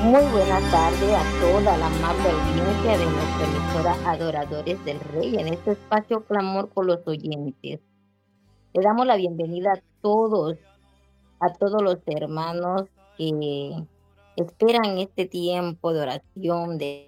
Muy buena tarde a toda la amable audiencia de nuestra emisora Adoradores del Rey en este espacio Clamor por los oyentes. Le damos la bienvenida a todos los hermanos que esperan este tiempo de oración, de